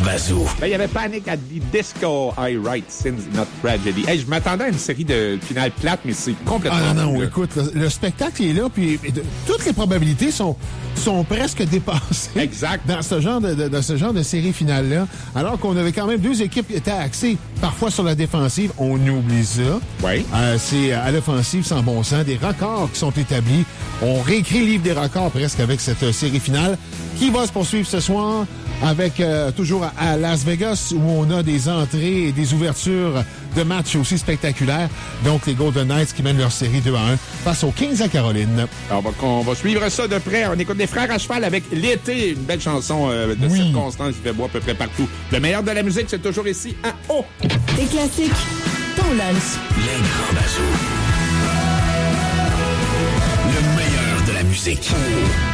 bazou. Ben, il y avait Panic at the Disco, I Write Sins Not Tragedy. Hey, je m'attendais à une série de finales plates, mais c'est complètement... Ah non, fou, là. écoute, le spectacle est là, puis toutes les probabilités sont presque dépassées. Exact. Dans ce genre de série finale-là. Alors qu'on avait quand même deux équipes qui étaient axées parfois sur la défensive. On oublie ça. Oui. C'est à l'offensive sans bon sens. Des records qui sont établis. On réécrit le livre des records presque avec cette série finale qui va se poursuivre ce soir avec toujours à Las Vegas où on a des entrées et des ouvertures de matchs aussi spectaculaires. Donc, les Golden Knights qui mènent leur série 2-1 face aux Kings à Caroline. Alors, on va suivre ça de près. On écoute les Frères à cheval avec L'été, une belle chanson de circonstance qui fait boire à peu près partout. Le meilleur de la musique, c'est toujours ici à O. Des classiques, ton lunch. Les grands bazous. Le meilleur de la musique.